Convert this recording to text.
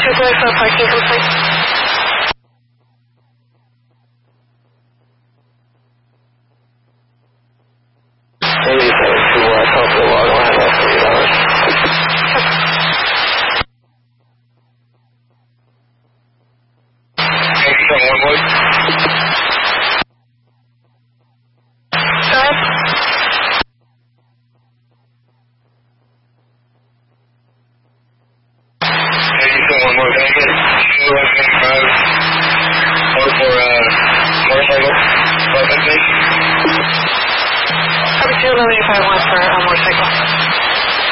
2 parking complete. Copy 211 for a motorcycle.